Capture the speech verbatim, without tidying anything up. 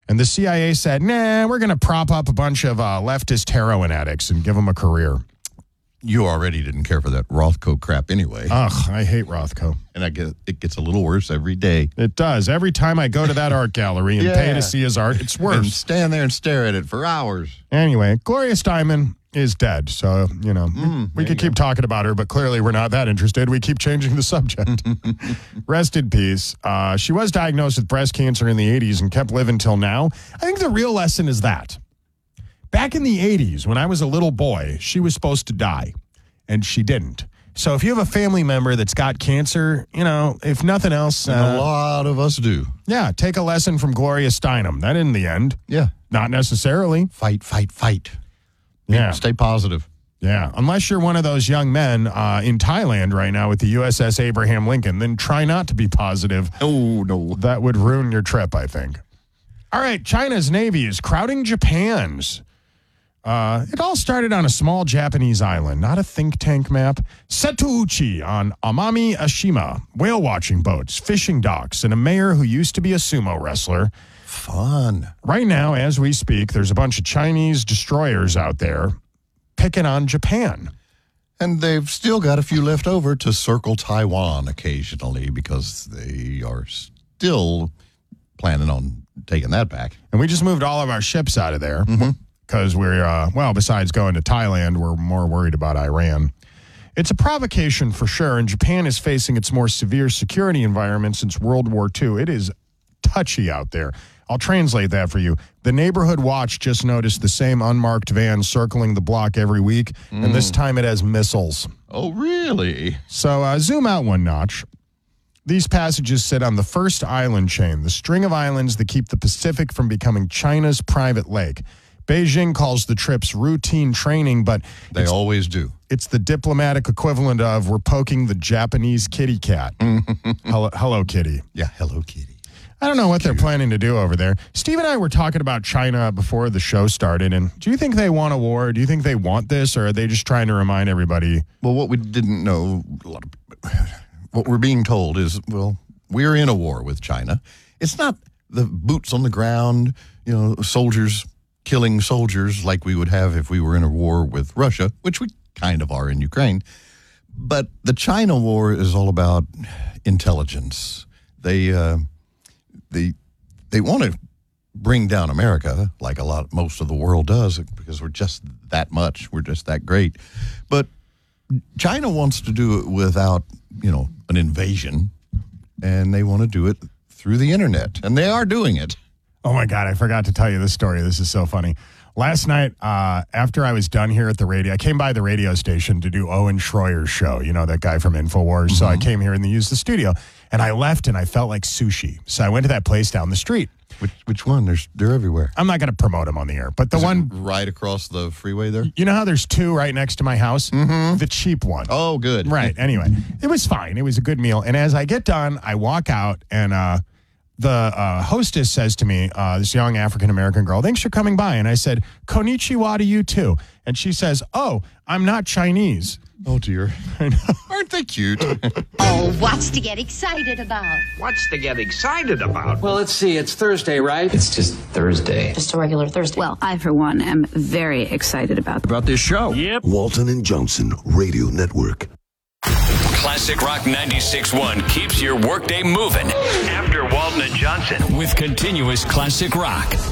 And the C I A said, nah, we're going to prop up a bunch of uh, leftist heroin addicts and give them a career. You already didn't care for that Rothko crap anyway. Ugh, I hate Rothko. And I get, it gets a little worse every day. It does. Every time I go to that art gallery and Yeah. pay to see his art, it's worse. And stand there and stare at it for hours. Anyway, Gloria Steinem is dead. So, you know, Mm, we could keep talking about her, but clearly we're not that interested. We keep changing the subject. Rest in peace. Uh, she was diagnosed with breast cancer in the eighties and kept living till now. I think the real lesson is that. Back in the eighties, when I was a little boy, she was supposed to die, and she didn't. So if you have a family member that's got cancer, you know, if nothing else... And uh, a lot of us do. Yeah, take a lesson from Gloria Steinem. That in the end. Yeah. Not necessarily. Fight, fight, fight. Yeah. Stay positive. Yeah, unless you're one of those young men uh, in Thailand right now with the U S S Abraham Lincoln, then try not to be positive. Oh, no. That would ruin your trip, I think. All right, China's Navy is crowding Japan's. Uh, it all started on a small Japanese island, not a think tank map. Setouchi on Amami Ashima, whale watching boats, fishing docks, and a mayor who used to be a sumo wrestler. Fun. Right now, as we speak, there's a bunch of Chinese destroyers out there picking on Japan. And they've still got a few left over to circle Taiwan occasionally because they are still planning on taking that back. And we just moved all of our ships out of there because we're, uh, well, besides going to Thailand, we're more worried about Iran. It's a provocation for sure, and Japan is facing its more severe security environment since World War Two. It is touchy out there. I'll translate that for you. The Neighborhood Watch just noticed the same unmarked van circling the block every week, mm. and this time it has missiles. Oh, really? So uh, zoom out one notch. These passages sit on the first island chain, the string of islands that keep the Pacific from becoming China's private lake. Beijing calls the trips routine training, but they always do. It's the diplomatic equivalent of we're poking the Japanese kitty cat. hello, hello, kitty. Yeah, hello, kitty. I don't know what they're planning to do over there. Steve and I were talking about China before the show started, and do you think they want a war? Do you think they want this, or are they just trying to remind everybody? Well, what we didn't know, a lot of, what we're being told is, well, we're in a war with China. It's not the boots on the ground, you know, soldiers killing soldiers like we would have if we were in a war with Russia, which we kind of are in Ukraine. But the China war is all about intelligence. They... Uh, They they want to bring down America like a lot, most of the world does, because we're just that much. We're just that great. But China wants to do it without, you know, an invasion, and they want to do it through the internet, and they are doing it. Oh, my God, I forgot to tell you this story. This is so funny. Last night, uh, after I was done here at the radio, I came by the radio station to do Owen Schroyer's show, you know, that guy from InfoWars. Mm-hmm. So I came here and they used the studio, and I left and I felt like sushi. So I went to that place down the street. Which which one? There's They're everywhere. I'm not going to promote them on the air, but the Is one... it right across the freeway there? You know how there's two right next to my house? Mm-hmm. The cheap one. Oh, good. Right. Anyway, it was fine. It was a good meal. And as I get done, I walk out and... uh The uh, hostess says to me, uh, this young African-American girl, thanks for coming by. And I said, konnichiwa to you too. And she says, oh, I'm not Chinese. Oh, dear. I know. Aren't they cute? Oh, what's to get excited about? What's to get excited about? Well, let's see. It's Thursday, right? It's just Thursday. Just a regular Thursday. Well, I, for one, am very excited about About this show. Yep. Walton and Johnson Radio Network. Classic Rock ninety-six point one keeps your workday moving. After Walton and Johnson. With continuous classic rock.